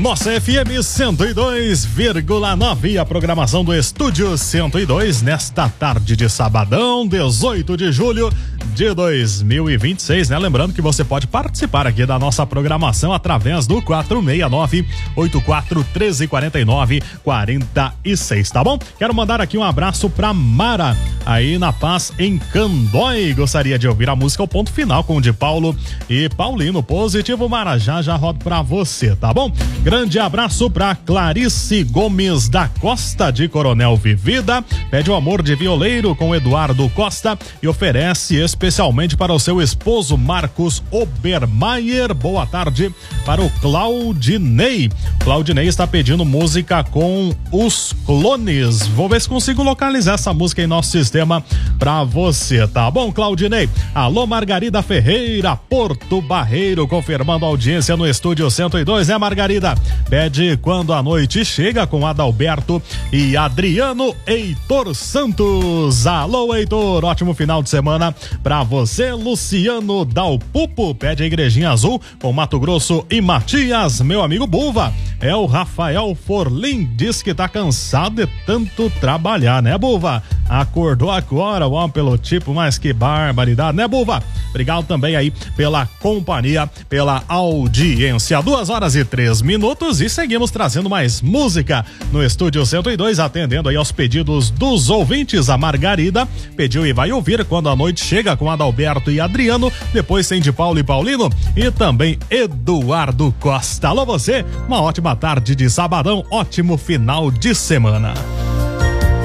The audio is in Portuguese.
Nossa FM 102,9, a programação do Estúdio 102 nesta tarde de sabadão, 18 de julho de 2026, né? Lembrando que você pode participar aqui da nossa programação através do 469-84-1349-46, tá bom? Quero mandar aqui um abraço pra Mara, aí na Paz, em Candói. Gostaria de ouvir a música O Ponto Final com o de Paulo e Paulino. Positivo, Mara, já rodo pra você, tá bom? Grande abraço pra Clarice Gomes da Costa, de Coronel Vivida. Pede o amor de violeiro com Eduardo Costa e oferece especialmente para o seu esposo Marcos Obermaier. Boa tarde para o Claudinei. Claudinei está pedindo música com Os Clones. Vou ver se consigo localizar essa música em nosso sistema pra você, tá bom, Claudinei? Alô, Margarida Ferreira, Porto Barreiro, confirmando a audiência no Estúdio 102, né, Margarida? Pede Quando a Noite Chega com Adalberto e Adriano. Heitor Santos. Alô, Heitor, ótimo final de semana pra você. Luciano Dalpupo pede a Igrejinha Azul com Mato Grosso e Matias. Meu amigo Buva, é o Rafael Forlim, diz que tá cansado de tanto trabalhar, né, Buva? Acordou agora, o homem, pelo tipo, mas que barbaridade, né, Buva? Obrigado também aí pela companhia, pela audiência. 2h03 e seguimos trazendo mais música no Estúdio 102, atendendo aí aos pedidos dos ouvintes. A Margarida pediu e vai ouvir Quando a Noite Chega com Adalberto e Adriano. Depois tem de Paulo e Paulino e também Eduardo Costa. Alô, você, uma ótima tarde de sabadão, ótimo final de semana.